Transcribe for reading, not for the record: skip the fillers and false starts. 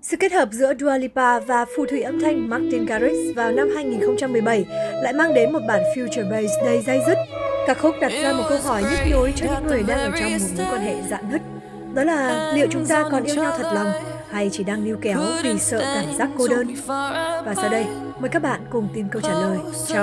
Sự kết hợp giữa Dua Lipa và phù thủy âm thanh Martin Garrix vào năm 2017 lại mang đến một bản future bass đầy day dứt. Ca khúc đặt ra một câu hỏi nhức nhối cho những người đang ở trong một mối quan hệ rạn nứt. Đó là liệu chúng ta còn yêu nhau thật lòng hay chỉ đang níu kéo vì sợ cảm giác cô đơn? Và sau đây, mời các bạn cùng tìm câu trả lời trong